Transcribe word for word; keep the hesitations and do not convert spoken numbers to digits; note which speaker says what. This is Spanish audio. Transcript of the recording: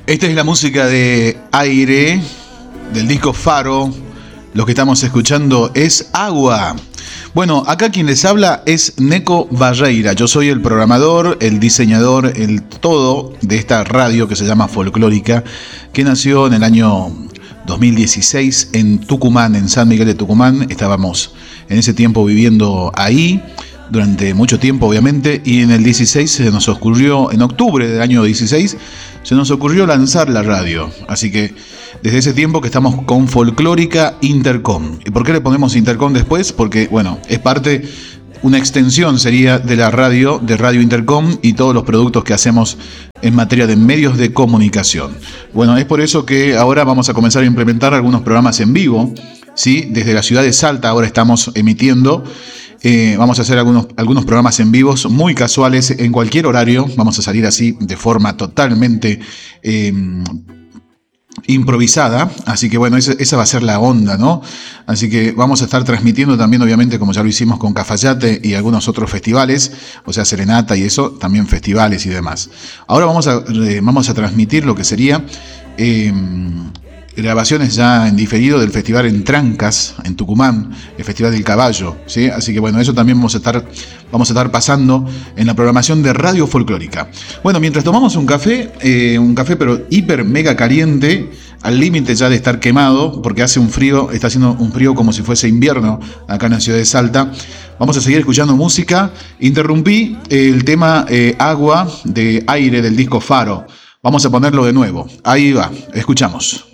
Speaker 1: Esta es la música de Aire, del disco Faro. Lo que estamos escuchando es Agua. Bueno, acá quien les habla es Neco Barreira. Yo soy el programador, el diseñador, el todo de esta radio que se llama Folclórica, que nació en el año dos mil dieciséis en Tucumán, en San Miguel de Tucumán. Estábamos en ese tiempo viviendo ahí durante mucho tiempo, obviamente, y en el dieciséis se nos ocurrió, en octubre del año dieciséis, se nos ocurrió lanzar la radio. Así que desde ese tiempo que estamos con Folclórica Intercom. ¿Y por qué le ponemos Intercom después? Porque, bueno, es parte, una extensión sería de la radio, de Radio Intercom y todos los productos que hacemos en materia de medios de comunicación. Bueno, es por eso que ahora vamos a comenzar a implementar algunos programas en vivo, ¿sí? Desde la ciudad de Salta ahora estamos emitiendo. Eh, vamos a hacer algunos, algunos programas en vivos muy casuales en cualquier horario. Vamos a salir así de forma totalmente eh, improvisada. Así que bueno, esa, esa va a ser la onda, ¿no? Así que vamos a estar transmitiendo también, obviamente, como ya lo hicimos con Cafayate y algunos otros festivales, o sea, Serenata y eso, también festivales y demás. Ahora vamos a, eh, vamos a transmitir lo que sería Eh, grabaciones ya en diferido del festival en Trancas, en Tucumán, el Festival del Caballo, ¿sí? Así que bueno, eso también vamos a estar, vamos a estar pasando en la programación de Radio Folclórica. Bueno, mientras tomamos un café, eh, un café pero hiper mega caliente, al límite ya de estar quemado, porque hace un frío, está haciendo un frío como si fuese invierno acá en la ciudad de Salta. Vamos a seguir escuchando música. Interrumpí el tema eh, Agua de Aire del disco Faro. Vamos a ponerlo de nuevo. Ahí va, escuchamos.